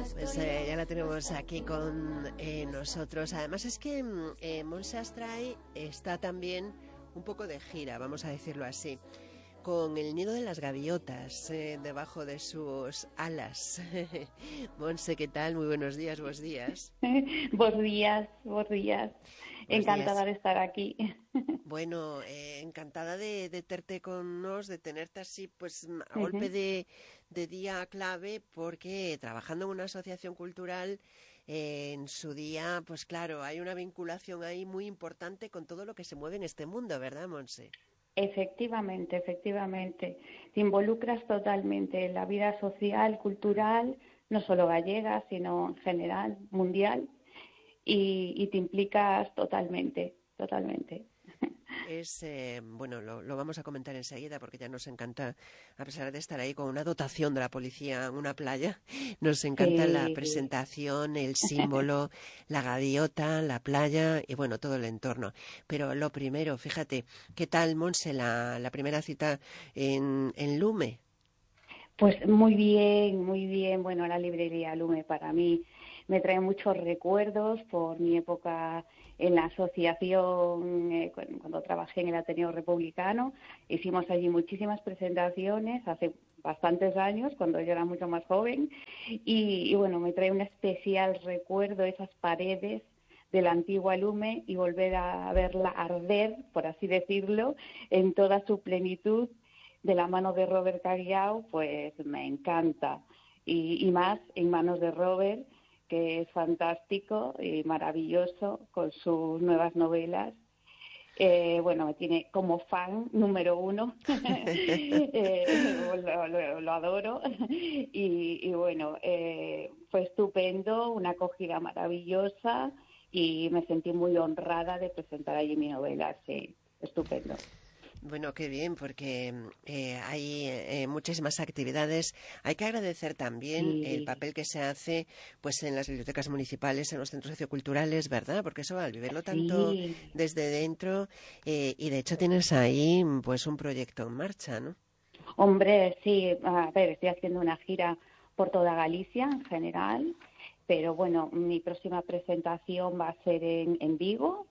Pues ya la tenemos aquí con nosotros. Además es que Montse Astray está también un poco de gira, vamos a decirlo así, con el nido de las gaviotas debajo de sus alas. Montse, ¿qué tal? Muy buenos días, buenos días. Buenos días, buenos días. Buenos Encantada días. de estar aquí. Bueno, encantada de tenerte con nos, de tenerte así, pues a golpe Ujú. de día clave, porque trabajando en una asociación cultural, en su día, pues claro, hay una vinculación ahí muy importante con todo lo que se mueve en este mundo, ¿verdad, Monse? Efectivamente, efectivamente. Te involucras totalmente en la vida social, cultural, no solo gallega, sino en general, mundial, y te implicas totalmente, totalmente. Es, bueno, lo vamos a comentar enseguida porque ya nos encanta, a pesar de estar ahí con una dotación de la policía en una playa, nos encanta la Sí. presentación, el símbolo, la gaviota, la playa y bueno, todo el entorno. Pero lo primero, fíjate, ¿qué tal, Monse, la primera cita en Lume? Pues muy bien, muy bien. Bueno, la librería Lume para mí me trae muchos recuerdos por mi época en la asociación, cuando trabajé en el Ateneo Republicano. Hicimos allí muchísimas presentaciones hace bastantes años, cuando yo era mucho más joven. Y bueno, me trae un especial recuerdo esas paredes de la antigua Lume y volver a verla arder, por así decirlo, en toda su plenitud de la mano de Robert Caguiao, pues me encanta. Y más en manos de Robert, que es fantástico y maravilloso con sus nuevas novelas. Bueno, me tiene como fan número uno, lo adoro. Y bueno, fue estupendo, una acogida maravillosa y me sentí muy honrada de presentar allí mi novela, sí, estupendo. Bueno, qué bien, porque hay muchísimas actividades. Hay que agradecer también el Sí, papel que se hace, pues, en las bibliotecas municipales, en los centros socioculturales, ¿verdad? Porque eso, al vivirlo tanto sí. desde dentro, y de hecho tienes ahí, pues, un proyecto en marcha, ¿no? Hombre, sí, a ver, estoy haciendo una gira por toda Galicia en general, pero bueno, mi próxima presentación va a ser en Vigo,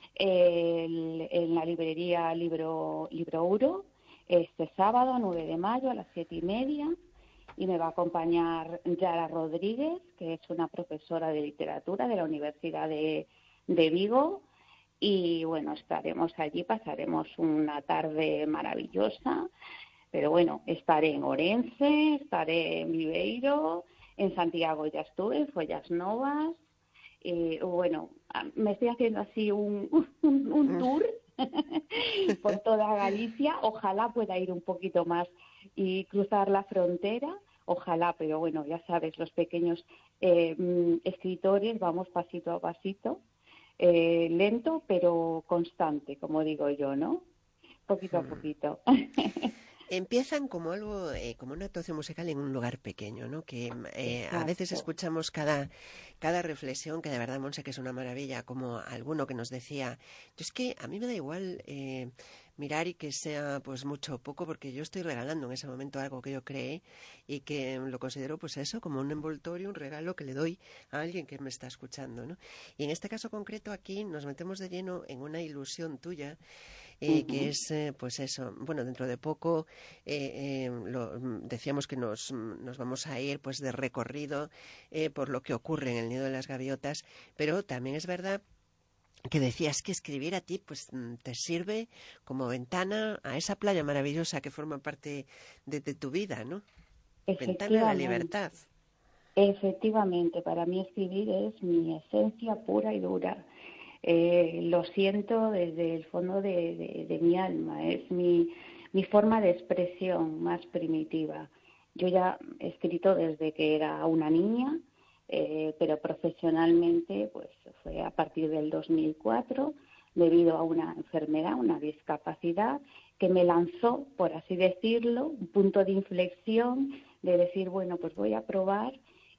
en la librería Libro Uro, este sábado, 9 de mayo, a las 7:30, y me va a acompañar Yara Rodríguez, que es una profesora de literatura de la Universidad de Vigo, y bueno, estaremos allí, pasaremos una tarde maravillosa. Pero bueno, estaré en Orense, estaré en Viveiro, en Santiago ya estuve, en Follas Novas. Bueno, me estoy haciendo así un tour por toda Galicia. Ojalá pueda ir un poquito más y cruzar la frontera. Ojalá, pero bueno, ya sabes, los pequeños escritores vamos pasito a pasito, lento pero constante, como digo yo, ¿no? Poquito a poquito. Empiezan como algo, como una actuación musical en un lugar pequeño, ¿no? Que a veces Exacto. escuchamos cada reflexión, que de verdad, Monse, que es una maravilla, como alguno que nos decía, yo es que a mí me da igual mirar y que sea pues mucho o poco, porque yo estoy regalando en ese momento algo que yo creé y que lo considero pues eso, como un envoltorio, un regalo que le doy a alguien que me está escuchando, ¿no? Y en este caso concreto aquí nos metemos de lleno en una ilusión tuya, que Ujú. es pues eso, bueno, dentro de poco decíamos que nos vamos a ir pues de recorrido por lo que ocurre en el nido de las gaviotas, pero también es verdad que decías que escribir a ti pues te sirve como ventana a esa playa maravillosa que forma parte de tu vida, ¿no? Ventana a la Efectivamente, libertad. efectivamente, para mí escribir es mi esencia pura y dura. Lo siento desde el fondo de mi alma, es mi forma de expresión más primitiva. Yo ya he escrito desde que era una niña, pero profesionalmente pues fue a partir del 2004, debido a una enfermedad, una discapacidad que me lanzó, por así decirlo, un punto de inflexión de decir, bueno, pues voy a probar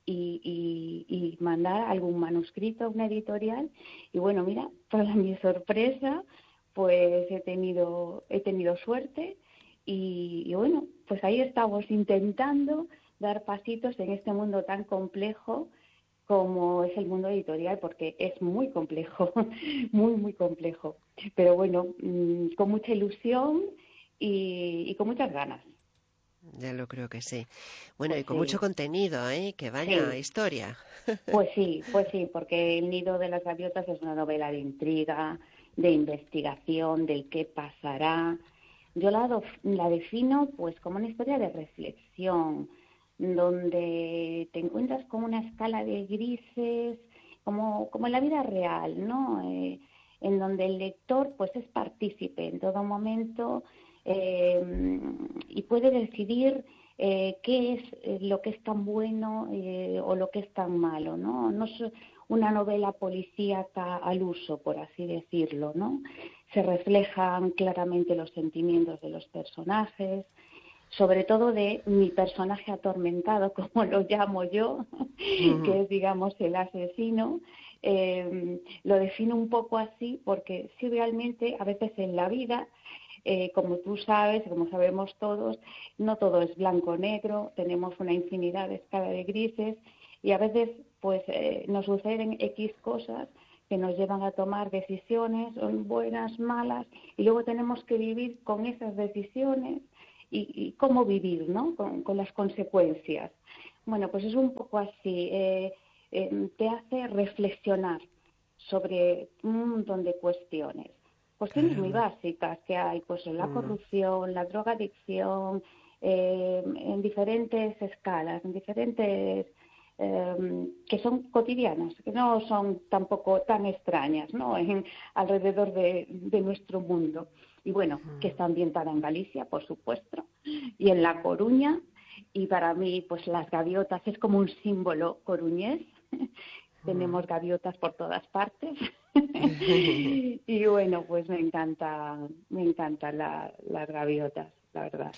y mandar algún manuscrito a una editorial. Y bueno, mira, para mi sorpresa, pues he tenido suerte y bueno, pues ahí estamos intentando dar pasitos en este mundo tan complejo como es el mundo editorial, porque es muy complejo, muy, muy complejo. Pero bueno, con mucha ilusión y con muchas ganas. Ya lo creo que sí. Bueno, Pues y con mucho sí, contenido, ¿eh? Que vaya sí, historia. pues sí, porque El nido de las gaviotas es una novela de intriga, de investigación, del qué pasará. Yo la defino pues como una historia de reflexión, donde te encuentras con una escala de grises, como en la vida real, ¿no? En donde el lector pues es partícipe en todo momento y puede decidir qué es lo que es tan bueno o lo que es tan malo, ¿no? No es una novela policíaca al uso, por así decirlo, ¿no? Se reflejan claramente los sentimientos de los personajes, sobre todo de mi personaje atormentado, como lo llamo yo, que es, digamos, el asesino. Lo defino un poco así porque sí, realmente a veces en la vida, como tú sabes, como sabemos todos, no todo es blanco-negro, tenemos una infinidad de escala de grises y a veces pues nos suceden X cosas que nos llevan a tomar decisiones, buenas, malas, y luego tenemos que vivir con esas decisiones y cómo vivir, ¿no? Con las consecuencias. Bueno, pues es un poco así. Te hace reflexionar sobre un montón de cuestiones. Cuestiones muy Caramba. básicas que hay, pues la corrupción, la drogadicción, en diferentes escalas, en diferentes que son cotidianas, que no son tampoco tan extrañas, ¿no? Alrededor de nuestro mundo. Y bueno, que está ambientada en Galicia, por supuesto, y en La Coruña, y para mí, pues las gaviotas es como un símbolo coruñés. Tenemos gaviotas por todas partes. Y bueno, pues me encantan las gaviotas, la verdad.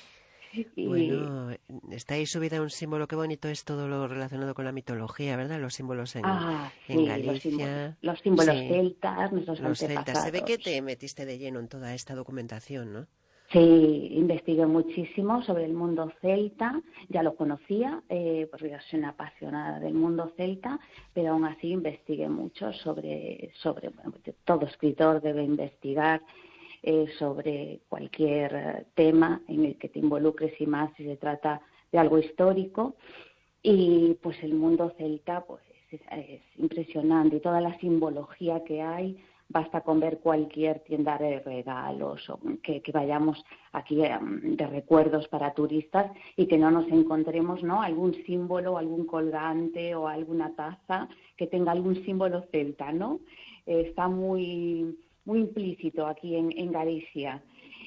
Y Bueno, está ahí subida un símbolo. Qué bonito es todo lo relacionado con la mitología, ¿verdad? Los símbolos en sí, Galicia. los símbolos Sí, celtas, nuestros los celtas. Se ve que antepasados. te metiste de lleno en toda esta documentación, ¿no? Sí, investigué muchísimo sobre el mundo celta, ya lo conocía, porque yo soy una apasionada del mundo celta, pero aún así investigué mucho bueno, todo escritor debe investigar sobre cualquier tema en el que te involucres y más si se trata de algo histórico. Y pues el mundo celta pues es impresionante y toda la simbología que hay, basta con ver cualquier tienda de regalos o que vayamos aquí de recuerdos para turistas y que no nos encontremos, ¿no?, algún símbolo, algún colgante o alguna taza que tenga algún símbolo celta, ¿no? Está muy, muy implícito aquí en Galicia.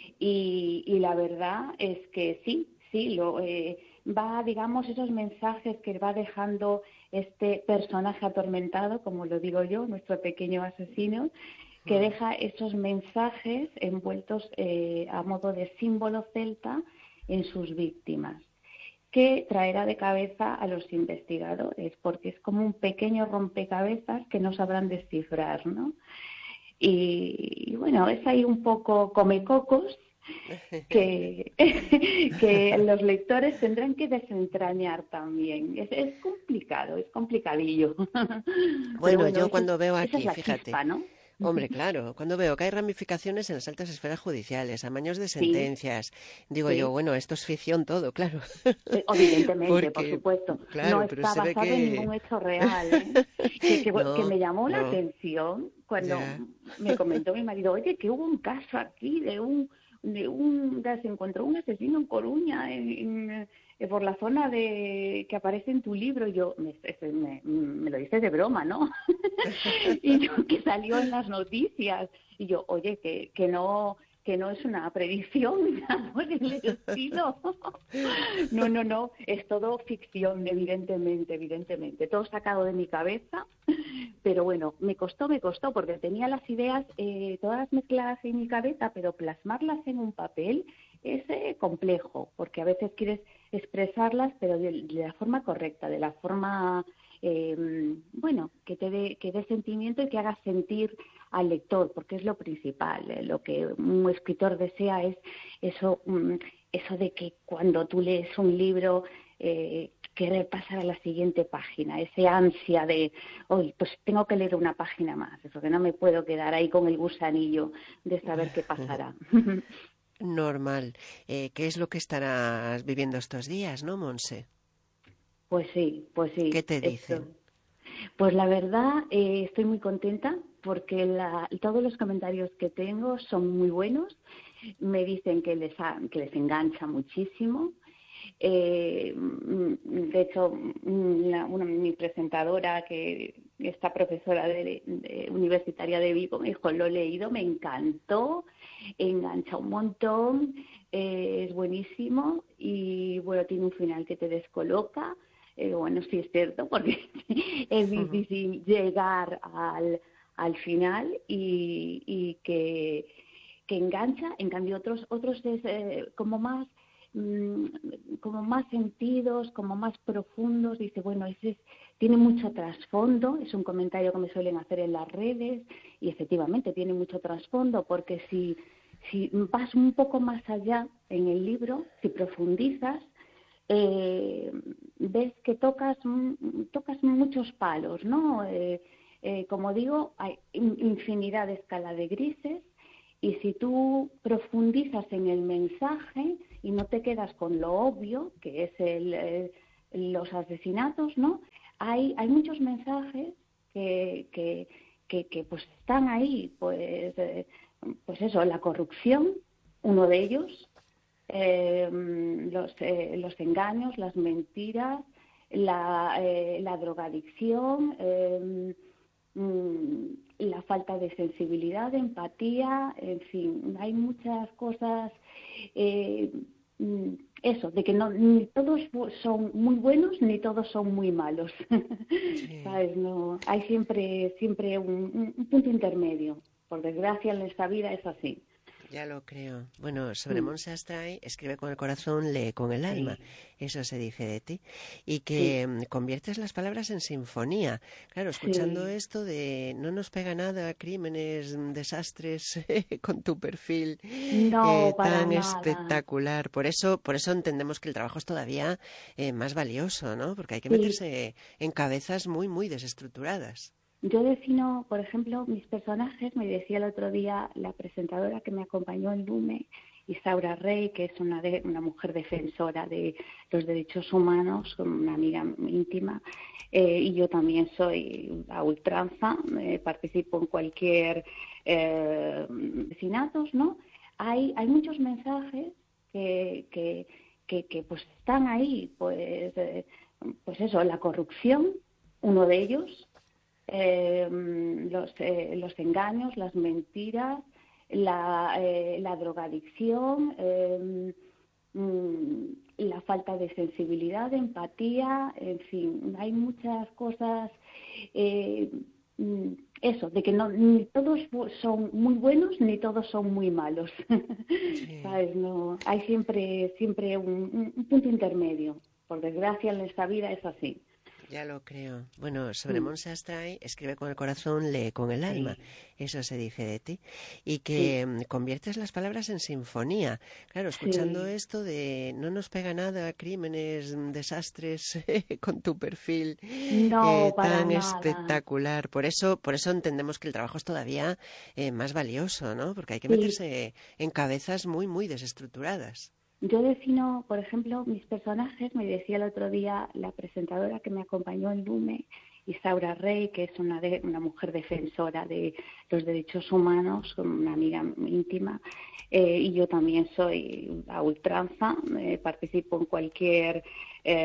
Y la verdad es que sí, va, digamos, esos mensajes que va dejando este personaje atormentado, como lo digo yo, nuestro pequeño asesino, que deja esos mensajes envueltos a modo de símbolo celta en sus víctimas, que traerá de cabeza a los investigadores, porque es como un pequeño rompecabezas que no sabrán descifrar, ¿no? Y bueno, es ahí un poco comecocos que, que los lectores tendrán que desentrañar también. Es complicado, es complicadillo. Pero Bueno, bueno, yo cuando veo esa es aquí, la fíjate, chispa, ¿no? hombre, claro, cuando veo que hay ramificaciones en las altas esferas judiciales, amaños de Sí, sentencias, digo yo, sí. bueno, esto es ficción todo, claro. Evidentemente, por Porque, supuesto, no claro, pero está se ve basado en que... ningún hecho real, ¿eh? Que No, me llamó la no, atención cuando ya. me comentó mi marido, oye, que hubo un caso aquí se encontró un asesino en Coruña, por la zona que aparece en tu libro. Y yo, me lo dices de broma, ¿no? Y yo, que salió en las noticias. Y yo, oye, que no es una predicción, digamos, en el estilo. No, es todo ficción, evidentemente, todo sacado de mi cabeza, pero bueno, me costó, porque tenía las ideas todas mezcladas en mi cabeza, pero plasmarlas en un papel es complejo, porque a veces quieres expresarlas, pero de la forma correcta, de la forma, bueno, que dé sentimiento y que haga sentir al lector, porque es lo principal. Lo que un escritor desea es eso, eso de que cuando tú lees un libro querer pasar a la siguiente página, ese ansia de, hoy pues tengo que leer una página más, porque no me puedo quedar ahí con el gusanillo de saber qué pasará. Normal. ¿Qué es lo que estarás viviendo estos días, no, Monse? Pues ¿Qué sí, te esto. dicen? Pues la verdad, estoy muy contenta porque todos los comentarios que tengo son muy buenos. Me dicen que les engancha muchísimo. De hecho, mi presentadora, que esta profesora universitaria de Vigo, me dijo, lo he leído, me encantó, engancha un montón, es buenísimo y bueno, tiene un final que te descoloca. Bueno, sí es cierto, porque es difícil llegar al final y que engancha. En cambio, otros es mm, como más sentidos, como más profundos. Dice, bueno, tiene mucho trasfondo, es un comentario que me suelen hacer en las redes y efectivamente tiene mucho trasfondo porque si vas un poco más allá en el libro, si profundizas, ves que tocas muchos palos, ¿no? Como digo, hay infinidad de escala de grises y si tú profundizas en el mensaje y no te quedas con lo obvio, que es los asesinatos, ¿no? Hay muchos mensajes que pues están ahí, pues eso, la corrupción, uno de ellos, los engaños, las mentiras, la drogadicción, la falta de sensibilidad, de empatía, en fin, hay muchas cosas. eh, Eso, de que no, ni todos son muy buenos ni todos son muy malos. Sí. ¿Sabes? No, hay siempre un punto intermedio. Por desgracia en esta vida es así. Ya lo creo. Bueno, sobre Mm, Monse Astray, escribe con el corazón, lee con el alma. Sí, Eso se dice de ti. Y sí, que conviertes las palabras en sinfonía. Claro, escuchando sí. esto de no nos pega nada, crímenes, desastres, con tu perfil No, para tan nada. espectacular. Por eso entendemos que el trabajo es todavía más valioso, ¿no? Porque hay que Sí, meterse en cabezas muy, muy desestructuradas. yo defino, por ejemplo, mis personajes, me decía el otro día la presentadora que me acompañó en Lume, Isaura Rey, que es una mujer defensora de los derechos humanos, una amiga íntima, y yo también soy a ultranza, participo en cualquier asesinatos, ¿no? Hay muchos mensajes que pues están ahí, pues eso, la corrupción, uno de ellos, los engaños, las mentiras, la drogadicción, la falta de sensibilidad, de empatía, en fin, hay muchas cosas. eh, mm, Eso, de que no, ni todos son muy buenos ni todos son muy malos. Sí. ¿Sabes? No, hay siempre un punto intermedio. Por desgracia en esta vida es así. Ya lo creo. Bueno, sobre Mm, Monse Astray, escribe con el corazón, lee con el alma. Sí, Eso se dice de ti. Y que sí, conviertes las palabras en sinfonía. Claro, escuchando sí. esto de no nos pega nada, crímenes, desastres, con tu perfil No, para tan nada. espectacular. Por eso entendemos que el trabajo es todavía más valioso, ¿no? Porque hay que Sí, meterse en cabezas muy, muy desestructuradas. yo defino, por ejemplo, mis personajes, me decía el otro día la presentadora que me acompañó en Lume, Isaura Rey, que es una mujer defensora de los derechos humanos, una amiga íntima, y yo también soy a ultranza, participo en cualquier